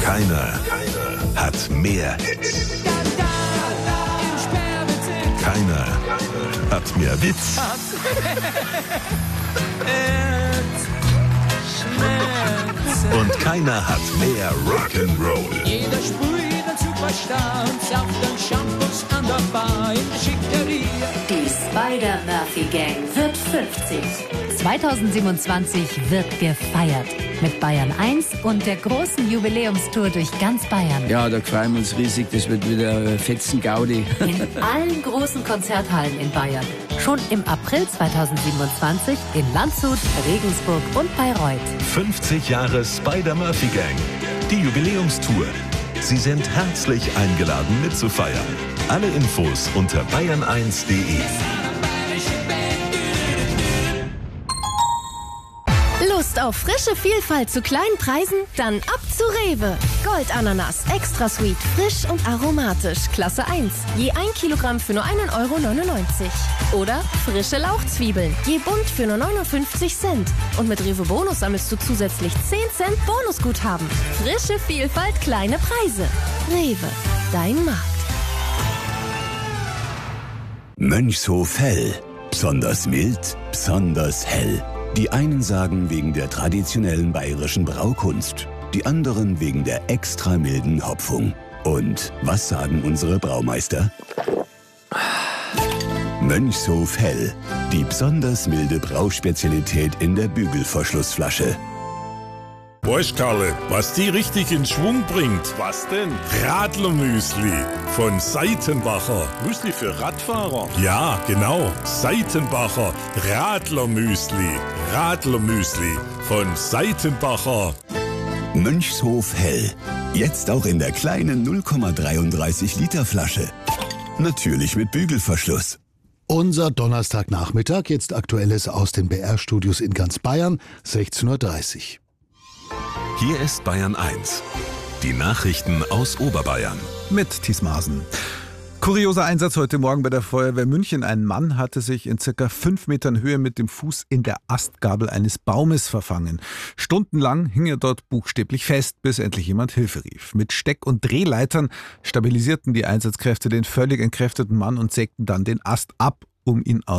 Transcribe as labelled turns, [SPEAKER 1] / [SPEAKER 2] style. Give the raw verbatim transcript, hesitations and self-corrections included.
[SPEAKER 1] Keiner, keiner hat mehr Hits. Keiner hat mehr Witz. Und keiner hat mehr Rock'n'Roll.
[SPEAKER 2] Jeder sprüht ein Superstar und saugt dann Shampoos an der Bar in der Schickeria.
[SPEAKER 3] Die Spider-Murphy-Gang wird fünfzig. zweitausendsiebenundzwanzig wird gefeiert. Mit Bayern eins und der großen Jubiläumstour durch ganz Bayern.
[SPEAKER 4] Ja, da freuen wir uns riesig. Das wird wieder fetzen Gaudi.
[SPEAKER 3] In allen großen Konzerthallen in Bayern. Schon im April zweitausendsiebenundzwanzig in Landshut, Regensburg und Bayreuth.
[SPEAKER 1] fünfzig Jahre Spider-Murphy-Gang. Die Jubiläumstour. Sie sind herzlich eingeladen mitzufeiern. Alle Infos unter bayern eins punkt de.
[SPEAKER 5] Lust auf frische Vielfalt zu kleinen Preisen? Dann ab zu Rewe. Goldananas, extra sweet, frisch und aromatisch, Klasse eins. Je ein Kilogramm für nur einen Euro neunundneunzig. Oder frische Lauchzwiebeln, je bunt für nur neunundfünfzig Cent. Und mit Rewe Bonus sammelst du zusätzlich zehn Cent Bonusguthaben. Frische Vielfalt, kleine Preise. Rewe, dein Markt.
[SPEAKER 6] Mönchshof Hell. Besonders mild, besonders hell. Die einen sagen wegen der traditionellen bayerischen Braukunst, die anderen wegen der extra milden Hopfung. Und was sagen unsere Braumeister? Mönchshof Hell, die besonders milde Brauspezialität in der Bügelverschlussflasche.
[SPEAKER 7] Weißt, Karle, was die richtig in Schwung bringt? Was denn? Radlermüsli von Seitenbacher. Müsli für Radfahrer? Ja, genau. Seitenbacher Radlermüsli. Radlermüsli von Seitenbacher.
[SPEAKER 6] Mönchshof Hell. Jetzt auch in der kleinen null Komma dreiunddreißig Liter Flasche. Natürlich mit Bügelverschluss.
[SPEAKER 8] Unser Donnerstagnachmittag, jetzt Aktuelles aus den B R-Studios in ganz Bayern, sechzehn Uhr dreißig.
[SPEAKER 1] Hier ist Bayern eins. Die Nachrichten aus Oberbayern.
[SPEAKER 9] Mit Thies Maaßen. Kurioser Einsatz heute Morgen bei der Feuerwehr München. Ein Mann hatte sich in circa fünf Metern Höhe mit dem Fuß in der Astgabel eines Baumes verfangen. Stundenlang hing er dort buchstäblich fest, bis endlich jemand Hilfe rief. Mit Steck- und Drehleitern stabilisierten die Einsatzkräfte den völlig entkräfteten Mann und sägten dann den Ast ab, um ihn aus